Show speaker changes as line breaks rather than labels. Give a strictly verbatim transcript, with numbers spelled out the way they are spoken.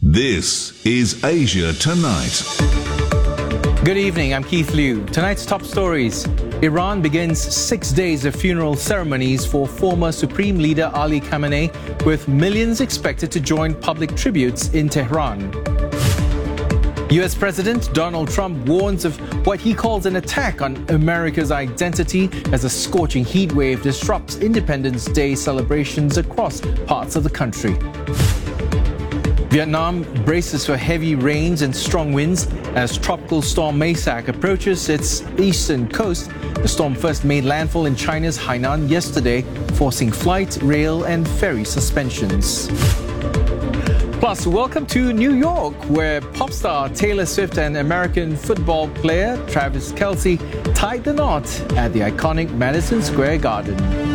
This is Asia Tonight.
Good evening, I'm Keith Liu. Tonight's top stories. Iran begins six days of funeral ceremonies for former Supreme Leader Ali Khamenei, with millions expected to join public tributes in Tehran. U S President Donald Trump warns of what he calls an attack on America's identity as a scorching heat wave disrupts Independence Day celebrations across parts of the country. Vietnam braces for heavy rains and strong winds as Tropical Storm Maysak approaches its eastern coast. The storm first made landfall in China's Hainan yesterday, forcing flight, rail and ferry suspensions. Plus, welcome to New York, where pop star Taylor Swift and American football player Travis Kelce tied the knot at the iconic Madison Square Garden.